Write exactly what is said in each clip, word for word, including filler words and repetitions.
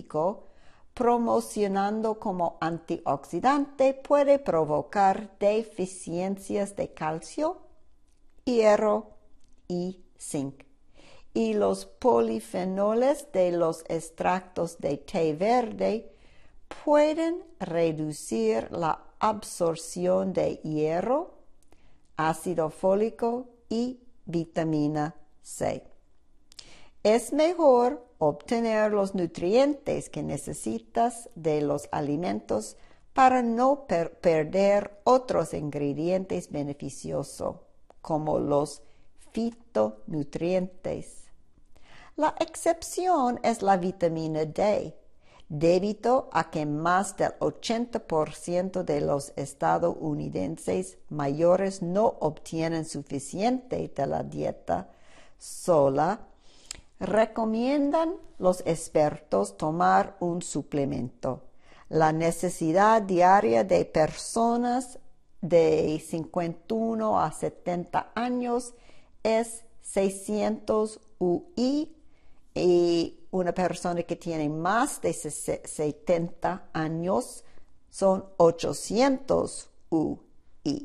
físico, promocionando como antioxidante, puede provocar deficiencias de calcio, hierro y zinc. Y los polifenoles de los extractos de té verde pueden reducir la absorción de hierro, ácido fólico y vitamina C. Es mejor obtener los nutrientes que necesitas de los alimentos para no per- perder otros ingredientes beneficiosos, como los fitonutrientes. La excepción es la vitamina D, debido a que más del ochenta por ciento de los estadounidenses mayores no obtienen suficiente de la dieta sola. Recomiendan los expertos tomar un suplemento. La necesidad diaria de personas de cincuenta y uno a setenta años es seiscientos U I y una persona que tiene más de setenta años son ochocientos U I.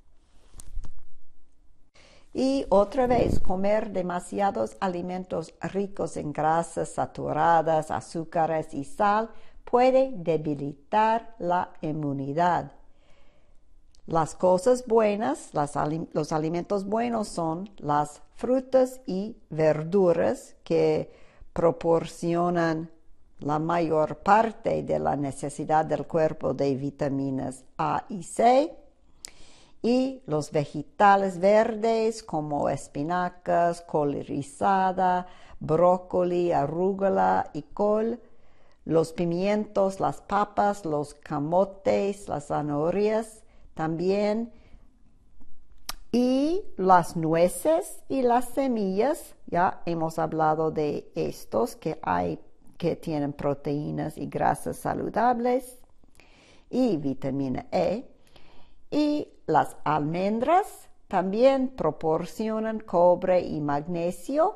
Y otra vez, comer demasiados alimentos ricos en grasas saturadas, azúcares y sal puede debilitar la inmunidad. Las cosas buenas, las, los alimentos buenos son las frutas y verduras que proporcionan la mayor parte de la necesidad del cuerpo de vitaminas A y C. Y los vegetales verdes como espinacas, col rizada, brócoli, arúgula y col, los pimientos, las papas, los camotes, las zanahorias también, y las nueces y las semillas. Ya hemos hablado de estos que hay que tienen proteínas y grasas saludables, y vitamina E. Y las almendras también proporcionan cobre y magnesio.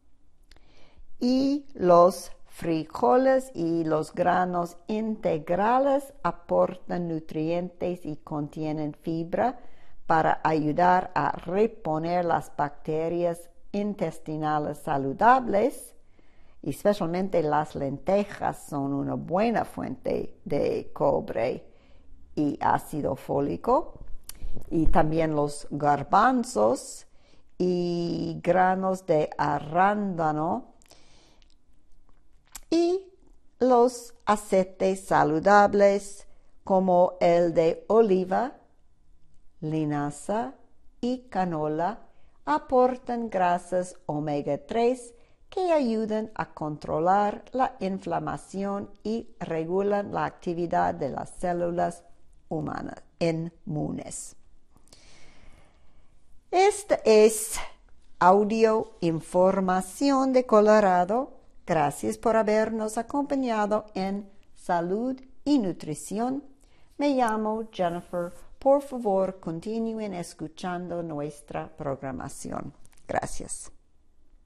Y los frijoles y los granos integrales aportan nutrientes y contienen fibra para ayudar a reponer las bacterias intestinales saludables. Y especialmente las lentejas son una buena fuente de cobre y ácido fólico, y también los garbanzos y granos de arándano y los aceites saludables como el de oliva, linaza y canola aportan grasas omega tres que ayudan a controlar la inflamación y regulan la actividad de las células humanas inmunes. Esta es audio información de Colorado. Gracias por habernos acompañado en Salud y Nutrición. Me llamo Jennifer. Por favor, continúen escuchando nuestra programación. Gracias.